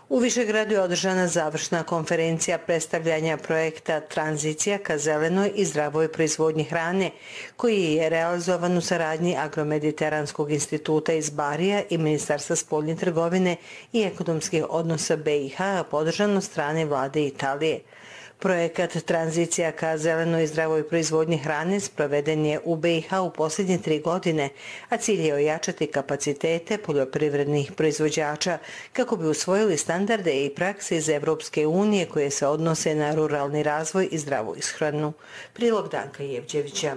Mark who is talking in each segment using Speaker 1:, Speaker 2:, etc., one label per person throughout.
Speaker 1: U Višegradu je održana završna konferencija predstavljanja projekta Tranzicija ka zelenoj i zdravoj proizvodnji hrane, koji je realizovan u saradnji Agromediteranskog instituta iz Barija i Ministarstva spoljne trgovine i ekonomskih odnosa BiH, a podržan od strane vlade Italije. Projekat Tranzicija ka zelenoj i zdravoj proizvodnji hrane sproveden je u BiH u posljednje 3 godine, a cilj je ojačati kapacitete poljoprivrednih proizvođača kako bi usvojili standarde i prakse iz Evropske unije koje se odnose na ruralni razvoj i zdravu ishranu. Prilog Danka Jevđevića.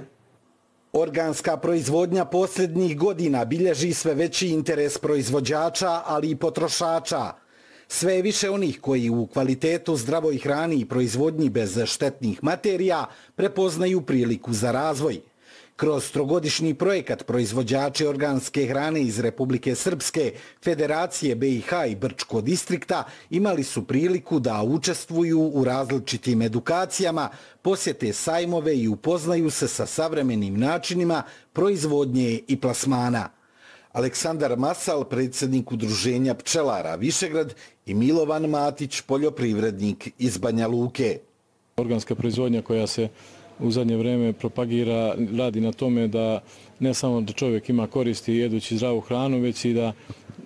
Speaker 2: Organska proizvodnja posljednjih godina bilježi sve veći interes proizvođača, ali i potrošača. Sve je više onih koji u kvalitetu zdravoj hrani i proizvodnji bez štetnih materija prepoznaju priliku za razvoj. Kroz trogodišnji projekat proizvođači organske hrane iz Republike Srpske, Federacije BiH i Brčko distrikta imali su priliku da učestvuju u različitim edukacijama, posjete sajmove i upoznaju se sa savremenim načinima proizvodnje i plasmana. Aleksandar Masal, predsjednik Udruženja pčelara Višegrad, i Milovan Matić, poljoprivrednik iz Banja Luke.
Speaker 3: Organska proizvodnja koja se u zadnje vrijeme propagira radi na tome da ne samo da čovjek ima koristi jedući zdravu hranu, već i da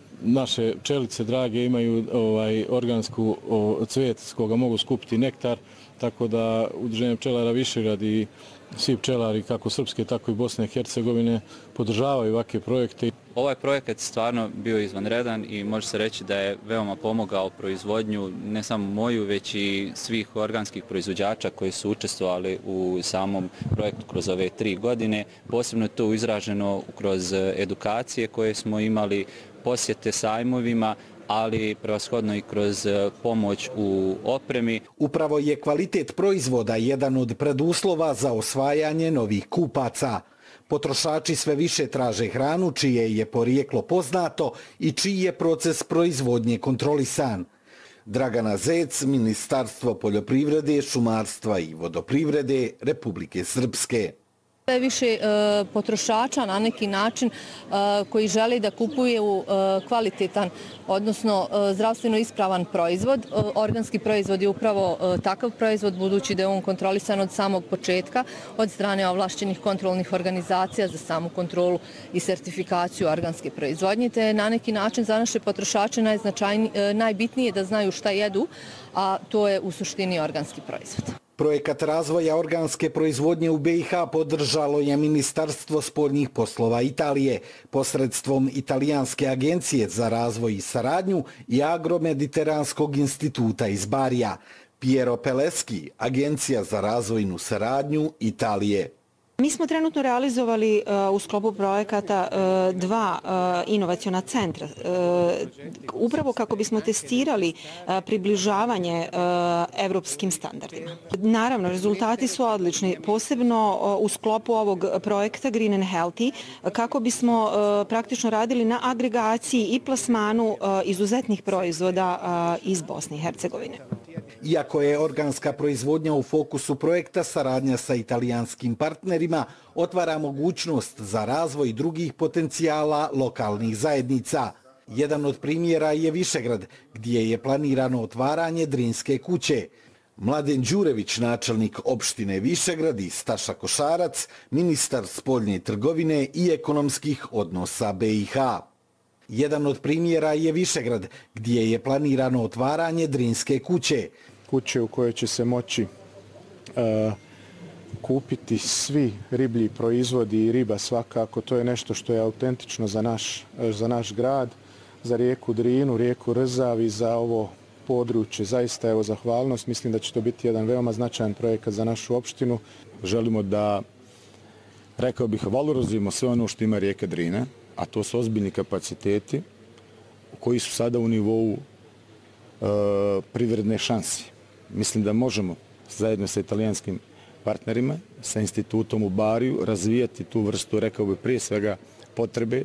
Speaker 3: naše pčelice drage imaju organsku cvijet s koga mogu skupiti nektar, tako da Udruženje pčelara Višegrad i svi pčelari kako Srpske, tako i Bosne i Hercegovine podržavaju ovakve projekte.
Speaker 4: Ovaj projekat je stvarno bio izvanredan i može se reći da je veoma pomogao proizvodnju ne samo moju, već i svih organskih proizvođača koji su učestvovali u samom projektu kroz ove 3 godine. Posebno je to izraženo kroz edukacije koje smo imali, posjete sajmovima, ali prevashodno i kroz pomoć u opremi.
Speaker 2: Upravo je kvalitet proizvoda jedan od preduslova za osvajanje novih kupaca. Potrošači sve više traže hranu čije je porijeklo poznato i čiji je proces proizvodnje kontrolisan. Dragana Zec, Ministarstvo poljoprivrede, šumarstva i vodoprivrede Republike Srpske.
Speaker 5: Sve više potrošača na neki način koji žele da kupuju kvalitetan, odnosno zdravstveno ispravan proizvod. Organski proizvod je upravo takav proizvod, budući da je on kontrolisan od samog početka od strane ovlašćenih kontrolnih organizacija za samu kontrolu i sertifikaciju organske proizvodnje, te je na neki način za naše potrošače najbitnije da znaju šta jedu, a to je u suštini organski proizvod.
Speaker 2: Projekat razvoja organske proizvodnje u BiH podržalo je Ministarstvo spoljnih poslova Italije posredstvom Italijanske agencije za razvoj i saradnju i Agromediteranskog instituta iz Barija. Piero Peleski, Agencija za razvojnu saradnju Italije.
Speaker 6: Mi smo trenutno realizovali u sklopu projekata 2 inovaciona centra, upravo kako bismo testirali približavanje evropskim standardima. Naravno, rezultati su odlični, posebno u sklopu ovog projekta Green and Healthy, kako bismo praktično radili na agregaciji i plasmanu izuzetnih proizvoda iz Bosne i Hercegovine.
Speaker 2: Iako je organska proizvodnja u fokusu projekta, saradnja sa italijanskim partnerima otvara mogućnost za razvoj drugih potencijala lokalnih zajednica. Jedan od primjera je Višegrad, gdje je planirano otvaranje Drinske kuće. Mladen Đurević, načelnik opštine Višegrad, i Staša Košarac, ministar spoljne trgovine i ekonomskih odnosa BiH. Jedan od primjera je Višegrad, gdje je planirano otvaranje Drinske kuće.
Speaker 7: Kuće u kojoj će se moći kupiti svi riblji proizvodi i riba svakako. To je nešto što je autentično za naš grad, za rijeku Drinu, rijeku Rzav i za ovo područje. Zaista evo zahvalnost. Mislim da će to biti jedan veoma značajan projekat za našu opštinu. Želimo da, rekao bih, valorizujemo sve ono što ima rijeka Drina, a to su ozbiljni kapaciteti koji su sada u nivou privredne šanse. Mislim da možemo zajedno sa italijanskim partnerima, sa institutom u Bariju, razvijati tu vrstu, rekao bih, prije svega potrebe